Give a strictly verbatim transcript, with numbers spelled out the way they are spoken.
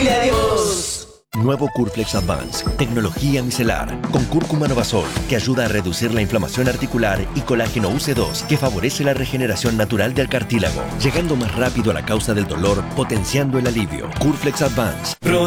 dile adiós. Nuevo Curflex Advance, tecnología micelar, con cúrcuma Novasol, que ayuda a reducir la inflamación articular, y colágeno U C dos, que favorece la regeneración natural del cartílago, llegando más rápido a la causa del dolor, potenciando el alivio. Curflex Advance.